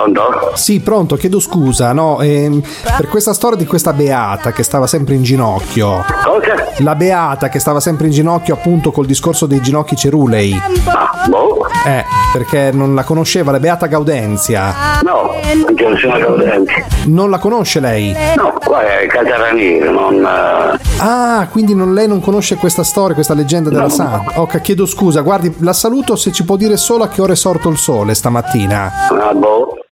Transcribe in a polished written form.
Pronto? Sì, pronto, chiedo scusa, no? Per questa storia di questa beata che stava sempre in ginocchio. Cosa? La beata che stava sempre in ginocchio appunto col discorso dei ginocchi cerulei. Boh. Perché non la conosceva, la beata Gaudenzia. No, non ce ne sono Gaudenti. Non la conosce lei? No, qua è Cataraniere, non... Ah, quindi lei non conosce questa storia, questa leggenda della santa. Ok, chiedo scusa, guardi, la saluto se ci può dire solo a che ora è sorto il sole stamattina. Boh.